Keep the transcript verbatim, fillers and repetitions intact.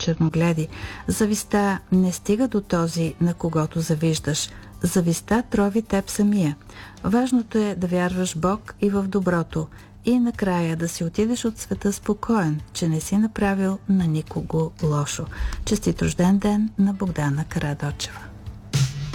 черногледи. Завистта не стига до този, на когото завиждаш. Завистта трови теб самия. Важното е да вярваш Бог и в доброто. И накрая да си отидеш от света спокоен, че не си направил на никого лошо. Честит рожден ден на Богдана Карадочева.